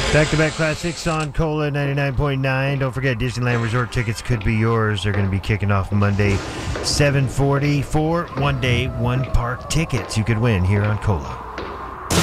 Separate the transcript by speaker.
Speaker 1: Back-to-back classics on Cola 99.9. Don't forget, Disneyland Resort tickets could be yours. They're going to be kicking off Monday, 7:40 for one-day, one-park tickets you could win here on Cola.